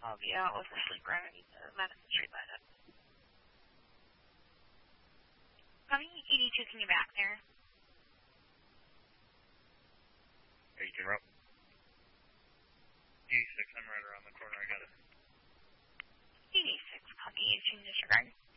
Yeah, it was a sleeper. I need the Madison Street light up. Copy 82, can you back there? 82 route. 86, I'm right around the corner, I got it. 86, copy 18, disregard.